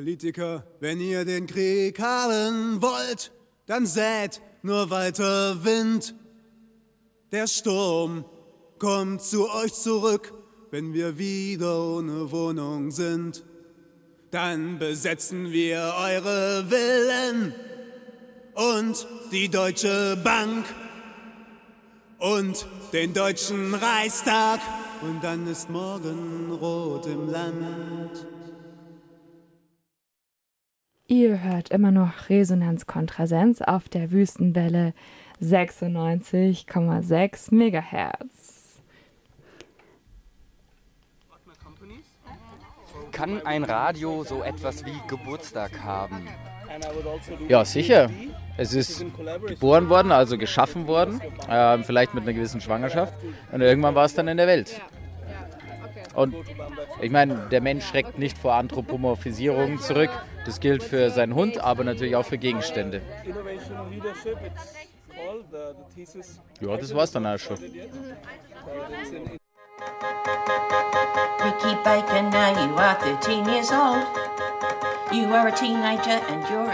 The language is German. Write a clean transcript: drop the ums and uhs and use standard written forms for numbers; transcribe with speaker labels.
Speaker 1: Politiker, wenn ihr den Krieg haben wollt, dann sät nur weiter Wind. Der Sturm kommt zu euch zurück, wenn wir wieder ohne Wohnung sind. Dann besetzen wir eure Villen und die Deutsche Bank und den Deutschen Reichstag. Und dann ist morgen rot im Land.
Speaker 2: Ihr hört immer noch Resonanz Kontrasens auf der Wüstenwelle 96,6 Megahertz.
Speaker 3: Kann ein Radio so etwas wie Geburtstag haben?
Speaker 4: Ja, sicher. Es ist geboren worden, also geschaffen worden, vielleicht mit einer gewissen Schwangerschaft. Und irgendwann war es dann in der Welt. Und ich meine, der Mensch schreckt nicht vor Anthropomorphisierung zurück. Das gilt für seinen Hund, aber natürlich auch für Gegenstände. Ja, das war's dann auch schon.
Speaker 5: Ricky Baker, now you are 13 years old. You are a teenager and you're